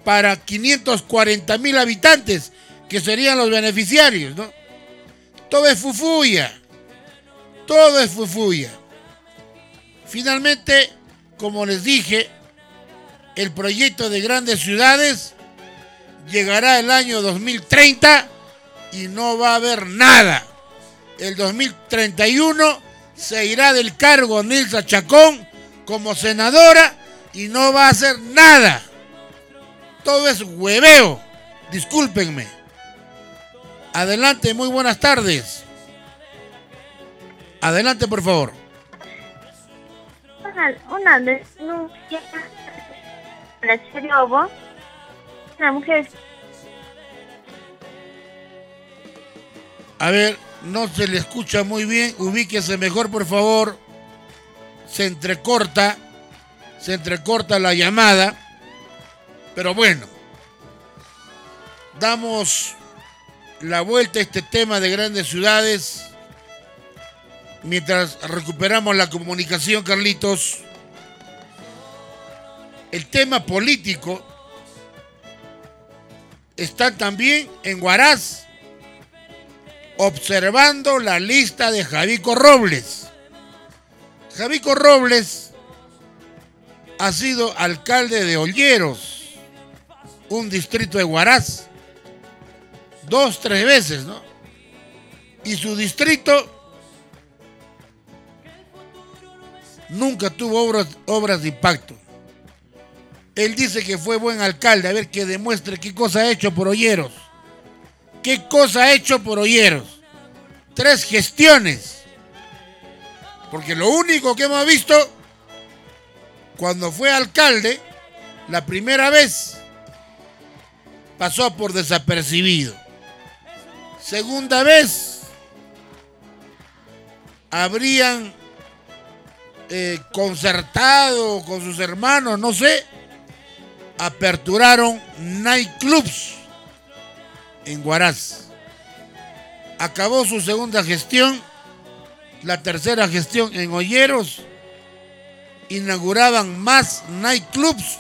para 540.000 habitantes, que serían los beneficiarios, ¿no? Todo es fufuya. Todo es fufuya. Finalmente, como les dije, el proyecto de grandes ciudades llegará el año 2030 y no va a haber nada. El 2031 se irá del cargo Nilsa Chacón como senadora y no va a hacer nada. Todo es hueveo. Discúlpenme. Adelante, muy buenas tardes. Adelante, por favor. Una denuncia la Cherobo, una mujer. A ver, no se le escucha muy bien. Ubíquese mejor, por favor. Se entrecorta la llamada. Pero bueno, damos la vuelta a este tema de grandes ciudades mientras recuperamos la comunicación, Carlitos. El tema político está también en Huaraz, observando la lista de Javico Robles. Javico Robles ha sido alcalde de Olleros, un distrito de Huaraz, 2, 3 veces, ¿no? Y su distrito nunca tuvo obras de impacto. Él dice que fue buen alcalde. A ver, que demuestre qué cosa ha hecho por Olleros. ¿Qué cosa ha hecho por Olleros? 3 gestiones. Porque lo único que hemos visto cuando fue alcalde, la primera vez, pasó por desapercibido. Segunda vez, habrían concertado con sus hermanos, no sé, aperturaron nightclubs en Huaraz. Acabó su segunda gestión, la tercera gestión en Olleros, inauguraban más nightclubs.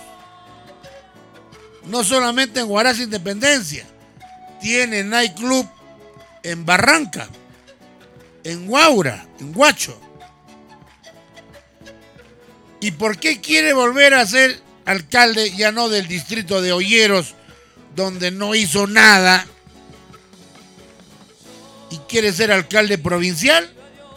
No solamente en Huaraz Independencia, tiene nightclub en Barranca, en Huaura, en Huacho. ¿Y por qué quiere volver a ser alcalde, ya no del distrito de Olleros, donde no hizo nada, y quiere ser alcalde provincial?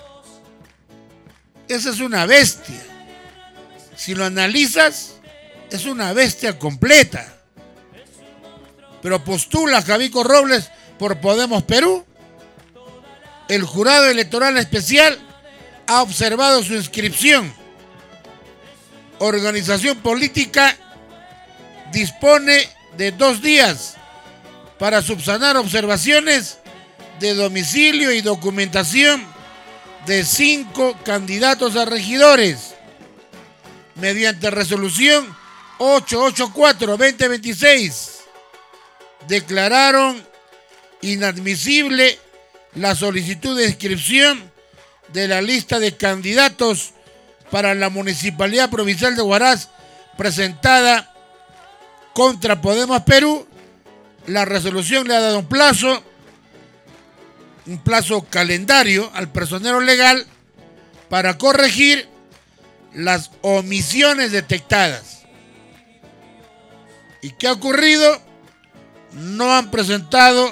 Esa es una bestia. Si lo analizas, es una bestia completa. Pero postula Javico Robles por Podemos Perú. El jurado electoral especial ha observado su inscripción. Organización política dispone de 2 días para subsanar observaciones de domicilio y documentación de 5 candidatos a regidores. Mediante resolución 884-2026, declararon inadmisible la solicitud de inscripción de la lista de candidatos para la Municipalidad Provincial de Huaraz presentada contra Podemos Perú. La resolución le ha dado un plazo calendario al personero legal para corregir las omisiones detectadas. ¿Y qué ha ocurrido? No han presentado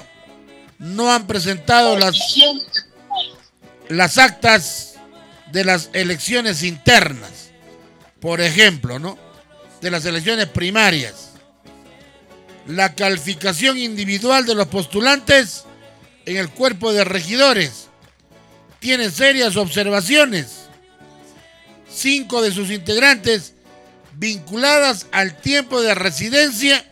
las actas de las elecciones internas, por ejemplo, ¿no? De las elecciones primarias. La calificación individual de los postulantes en el cuerpo de regidores tiene serias observaciones. 5 de sus integrantes vinculadas al tiempo de residencia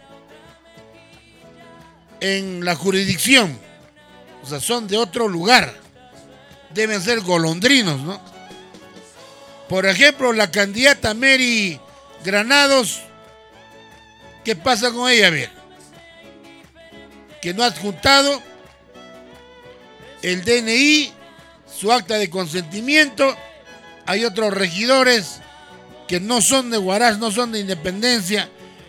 en la jurisdicción. O sea, son de otro lugar. Deben ser golondrinos, ¿no? Por ejemplo, la candidata Mary Granados, ¿qué pasa con ella? A ver, que no ha adjuntado el DNI, su acta de consentimiento. Hay otros regidores que no son de Huaraz, no son de Independencia,